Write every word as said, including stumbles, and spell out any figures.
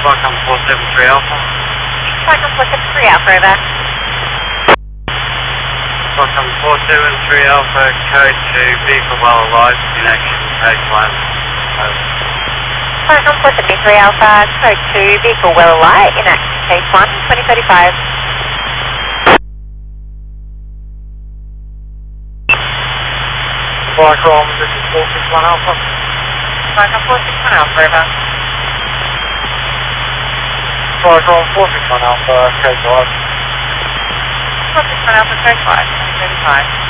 Welcome four seven three Alpha. Welcome four seven three Alpha, over. Welcome four seven three Alpha, code two, vehicle well alive, in action, code one. Over. Welcome four seven three Alpha, code two, vehicle well alive, in action, code one, twenty thirty-five. Flycom, this is four six one Alpha. Welcome four six one Alpha, over. Flycom, four six one Alpha, code five. four six one Alpha, code five, twenty thirty-five.